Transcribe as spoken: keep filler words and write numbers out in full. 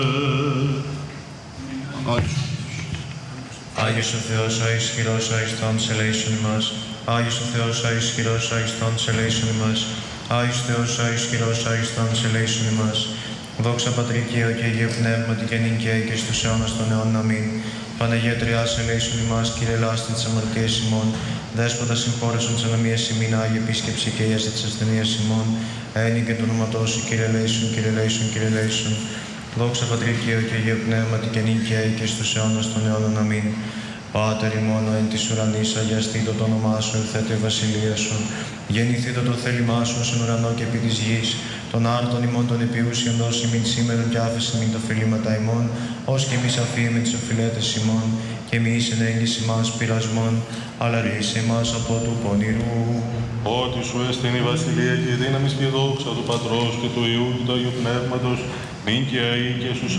Άγιος ο Θεός, ο ισχυρός, ο αριστός, ελέησον ημάς. Άγιος ο Θεός, ο ισχυρός, ο αριστός, ελέησον ημάς. Άγιος Θεός, ο ισχυρός, ο αριστός, ελέησον ημάς. Δόξα Πατρί και Υιό και Αγίου Πνεύματι και νυν και αεί και στους αιώνας των αιώνων. Αμήν. Παναγία Τριάς, ελέησον ημάς, Κύριε ελάσtin τις αμαρτίες ημών. Δέσποτα συγχώρεσον τις ανομίες ημίν, Άγιε επίσκεψη και ιέζε της ασθενείας ημών. Ένι και του ονόματός σου, Κύριε ελέησον, Κύριε ελέησον, Κύριε ελέησον. Δόξα Πατρί και Υιό και Αγίου Πνεύματι και νυν και αεί και στους αιώνας των αιώνων. Αμήν. Πάτερ ημών ο εν της ουρανής, αγιαστήτω το όνομά σου, ελθέτω η βασιλεία σου. Γεννηθήτω το θέλημά σου στον ουρανό και επί της γης. Τον άρτον ημών των επιούσιων δώσει μην σήμερον και άφεση μην τα φιλήματα ημών, ως και εμείς αφίεμε τις οφειλέτες ημών, και μη εις ενέγγιση μας πειρασμών, αλλά ρίσε μας από του πονηρού. Ότι σου έστειν η βασιλεία και η δύναμις και η δόξα του Πατρός και του Υιού και του Αγίου Πνεύματος, νυν και αεί και στους